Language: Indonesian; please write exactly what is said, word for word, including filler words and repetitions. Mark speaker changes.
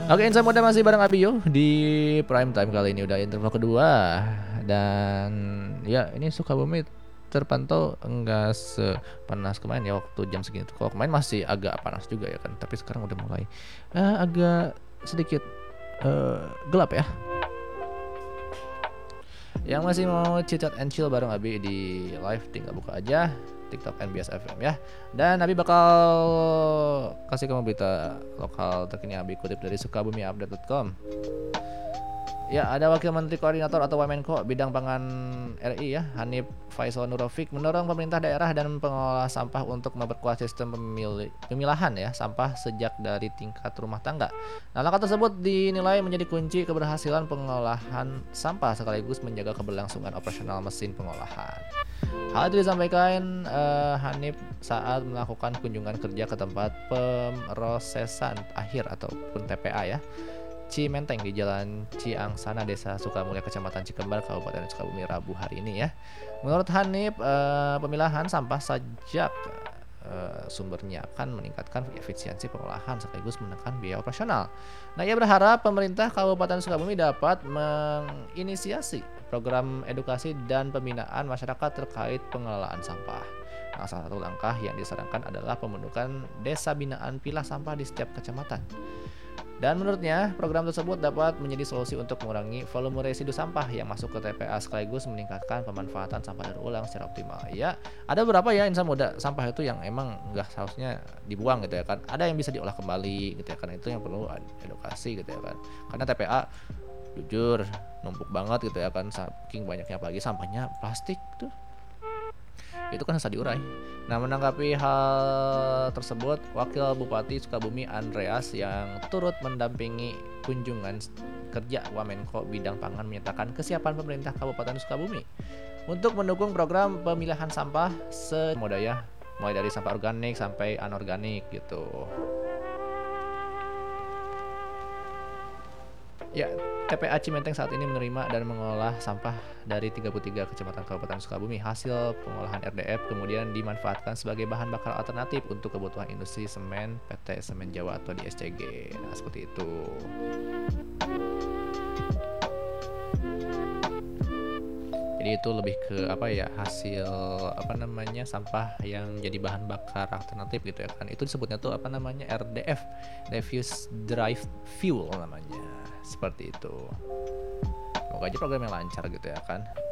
Speaker 1: Oke, Insan Muda masih bareng Abiyo di prime time kali ini udah interval kedua. Dan ya ini Sukabumi terpantau enggak sepanas kemarin ya waktu jam segini tuh. Kalau kemarin masih agak panas juga ya kan, tapi sekarang udah mulai eh, agak sedikit eh, gelap ya. Yang masih mau chit-chat and chill bareng Abi di live, tinggal buka aja TikTok N B S F M ya. Dan Abi bakal kasih kamu berita lokal terkini Abi kutip dari sukabumi update dot com. Ya, ada Wakil Menteri Koordinator atau Wamenko Bidang Pangan R I ya, Hanif Faisal Nurofik mendorong pemerintah daerah dan pengelola sampah untuk memperkuat sistem pemili- pemilahan ya sampah sejak dari tingkat rumah tangga. Nah, langkah tersebut dinilai menjadi kunci keberhasilan pengolahan sampah sekaligus menjaga keberlangsungan operasional mesin pengolahan. Hal itu disampaikan uh, Hanif saat melakukan kunjungan kerja ke tempat pemrosesan akhir ataupun T P A ya, Cimenteng di Jalan Ciangsana, Desa Sukamulya, Kecamatan Cikembar, Kabupaten Sukabumi, Rabu hari ini ya. Menurut Hanif, eh, pemilahan sampah sejak eh, sumbernya akan meningkatkan efisiensi pengolahan sekaligus menekan biaya operasional. Nah, ia berharap pemerintah Kabupaten Sukabumi dapat menginisiasi program edukasi dan pembinaan masyarakat terkait pengelolaan sampah. Nah, salah satu langkah yang disarankan adalah pembentukan desa binaan pilah sampah di setiap kecamatan. Dan menurutnya, program tersebut dapat menjadi solusi untuk mengurangi volume residu sampah yang masuk ke T P A sekaligus meningkatkan pemanfaatan sampah daur ulang secara optimal. Ya, ada beberapa ya insan muda sampah itu yang emang nggak seharusnya dibuang gitu ya kan. Ada yang bisa diolah kembali gitu ya kan. Itu yang perlu edukasi gitu ya kan. Karena T P A jujur numpuk banget gitu ya kan, saking banyaknya, apalagi sampahnya plastik tuh. Itu kan susah diurai. Nah, menanggapi hal tersebut, Wakil Bupati Sukabumi Andreas yang turut mendampingi kunjungan kerja Wamenko Bidang Pangan menyatakan kesiapan pemerintah Kabupaten Sukabumi untuk mendukung program pemilahan sampah semodaya, mulai dari sampah organik sampai anorganik gitu. Ya, T P A Cimenteng saat ini menerima dan mengolah sampah dari tiga puluh tiga kecamatan Kabupaten Sukabumi. Hasil pengolahan R D F kemudian dimanfaatkan sebagai bahan bakar alternatif untuk kebutuhan industri semen P T Semen Jawa atau di S C G. Nah, seperti itu. Jadi itu lebih ke apa ya, hasil apa namanya sampah yang jadi bahan bakar alternatif gitu ya kan. Itu disebutnya tuh apa namanya R D F, Refuse Drive Fuel namanya. Seperti itu. Semoga aja programnya lancar gitu ya kan.